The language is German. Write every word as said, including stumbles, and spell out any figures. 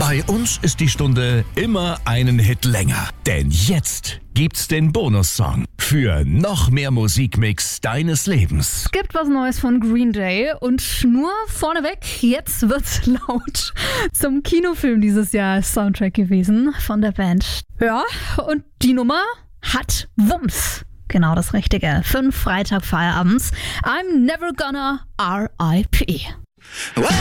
Bei uns ist die Stunde immer einen Hit länger. Denn jetzt gibt's den Bonussong für noch mehr Musikmix deines Lebens. Es gibt was Neues von Green Day und nur vorneweg, jetzt wird's laut. Zum Kinofilm dieses Jahr ist Soundtrack gewesen von der Band. Ja, und die Nummer hat Wumms. Genau das Richtige. Fünf Freitag Feierabends. I'm never gonna R I P. Well,